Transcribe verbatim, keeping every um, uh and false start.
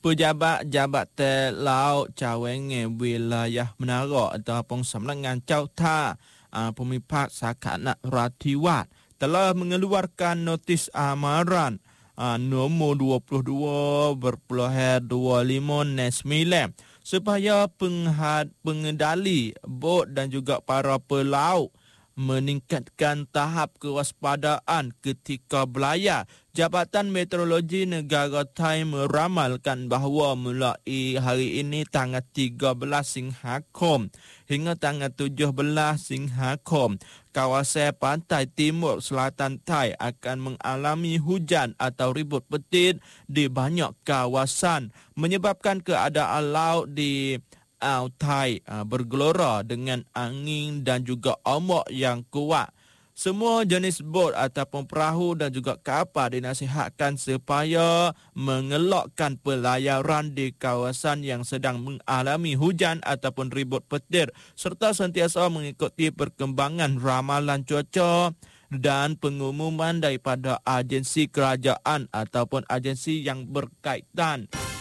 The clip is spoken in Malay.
Pejabat Jabatan Laut Cawangan Wilayah Menara ataupun Samlangan Cauta uh, Pemipak Sakanak Ratiwat telah mengeluarkan notis amaran uh, nombor dua puluh dua berpuluhan dua puluh lima sembilan supaya penghad, pengendali bot dan juga para pelaut meningkatkan tahap kewaspadaan ketika belayar. Jabatan Meteorologi Negara Thai meramalkan bahawa mulai hari ini tanggal tiga belas Singhakom hingga tanggal tujuh belas Singhakom, kawasan pantai timur selatan Thai akan mengalami hujan atau ribut petir di banyak kawasan, menyebabkan keadaan laut di Aw Thai uh, bergelora dengan angin dan juga ombak yang kuat. Semua jenis bot ataupun perahu dan juga kapal dinasihatkan supaya mengelakkan pelayaran di kawasan yang sedang mengalami hujan ataupun ribut petir serta sentiasa mengikuti perkembangan ramalan cuaca dan pengumuman daripada agensi kerajaan ataupun agensi yang berkaitan.